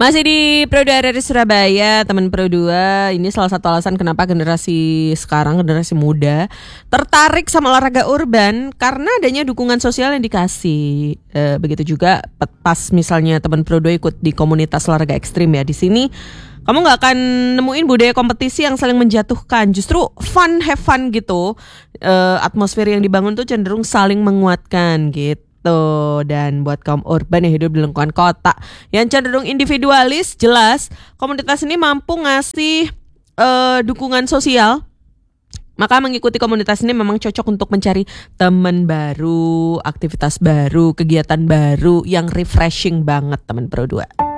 Masih di Pro 2 RRI Surabaya, teman Pro 2. Ini salah satu alasan kenapa generasi sekarang, generasi muda tertarik sama olahraga urban karena adanya dukungan sosial yang dikasih. Begitu juga pas misalnya teman Pro 2 ikut di komunitas olahraga ekstrim ya. Di sini kamu gak akan nemuin budaya kompetisi yang saling menjatuhkan. Justru have fun gitu. Atmosfer yang dibangun tuh cenderung saling menguatkan gitu. Dan buat kaum urban yang hidup di lingkungan kota yang cenderung individualis, jelas komunitas ini mampu ngasih dukungan sosial. Maka mengikuti komunitas ini memang cocok untuk mencari teman baru, aktivitas baru, kegiatan baru yang refreshing banget teman Pro 2.